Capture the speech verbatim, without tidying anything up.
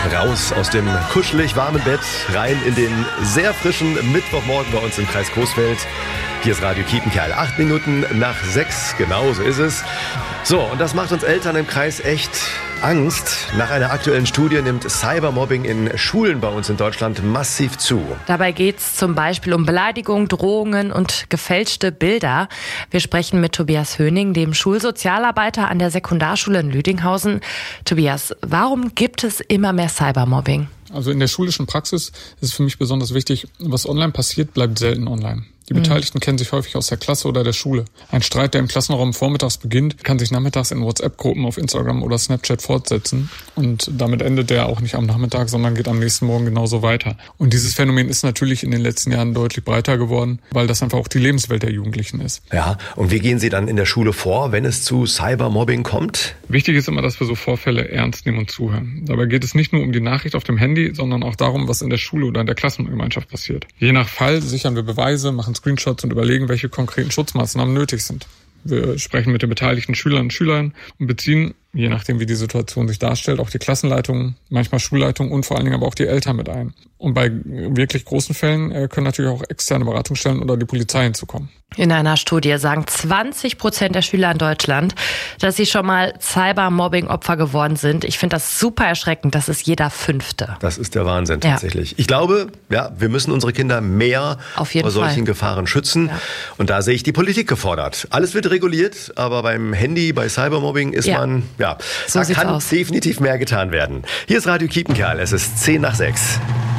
Raus aus dem kuschelig warmen Bett, rein in den sehr frischen Mittwochmorgen bei uns im Kreis Coesfeld. Hier ist Radio Kiepenkerl. Acht Minuten nach sechs, genau so ist es. So, und das macht uns Eltern im Kreis echt Angst. Nach einer aktuellen Studie nimmt Cybermobbing in Schulen bei uns in Deutschland massiv zu. Dabei geht es zum Beispiel um Beleidigung, Drohungen und gefälschte Bilder. Wir sprechen mit Tobias Höning, dem Schulsozialarbeiter an der Sekundarschule in Lüdinghausen. Tobias, warum gibt es immer mehr Cybermobbing? Also in der schulischen Praxis ist es für mich besonders wichtig, was online passiert, bleibt selten online. Die Beteiligten mhm. kennen sich häufig aus der Klasse oder der Schule. Ein Streit, der im Klassenraum vormittags beginnt, kann sich nachmittags in WhatsApp-Gruppen auf Instagram oder Snapchat fortsetzen. Und damit endet der auch nicht am Nachmittag, sondern geht am nächsten Morgen genauso weiter. Und dieses Phänomen ist natürlich in den letzten Jahren deutlich breiter geworden, weil das einfach auch die Lebenswelt der Jugendlichen ist. Ja, und wie gehen Sie dann in der Schule vor, wenn es zu Cybermobbing kommt? Wichtig ist immer, dass wir so Vorfälle ernst nehmen und zuhören. Dabei geht es nicht nur um die Nachricht auf dem Handy, sondern auch darum, was in der Schule oder in der Klassengemeinschaft passiert. Je nach Fall sichern wir Beweise, machen Screenshots und überlegen, welche konkreten Schutzmaßnahmen nötig sind. Wir sprechen mit den beteiligten Schülern und Schülern und beziehen, je nachdem wie die Situation sich darstellt, auch die Klassenleitungen, manchmal Schulleitungen und vor allen Dingen aber auch die Eltern mit ein. Und bei wirklich großen Fällen können natürlich auch externe Beratungsstellen oder die Polizei hinzukommen. In einer Studie sagen zwanzig Prozent der Schüler in Deutschland, dass sie schon mal Cybermobbing-Opfer geworden sind. Ich finde das super erschreckend. Das ist jeder Fünfte. Das ist der Wahnsinn tatsächlich. Ja. Ich glaube, ja, wir müssen unsere Kinder mehr Auf jeden vor solchen Fall. Gefahren schützen. Ja. Und da sehe ich die Politik gefordert. Alles wird reguliert, aber beim Handy, bei Cybermobbing ist ja. man, ja, so da kann aus. definitiv mehr getan werden. Hier ist Radio Kiepenkerl. Es ist zehn nach sechs.